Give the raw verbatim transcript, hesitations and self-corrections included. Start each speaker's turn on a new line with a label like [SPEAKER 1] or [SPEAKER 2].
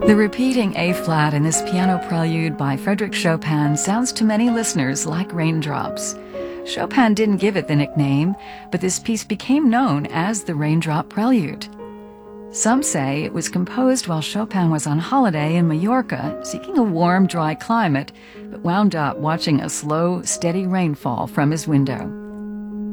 [SPEAKER 1] The repeating A-flat in this piano prelude by Frédéric Chopin sounds to many listeners like raindrops. Chopin didn't give it the nickname, but this piece became known as the Raindrop Prelude. Some say it was composed while Chopin was on holiday in Mallorca, seeking a warm, dry climate, but wound up watching a slow, steady rainfall from his window.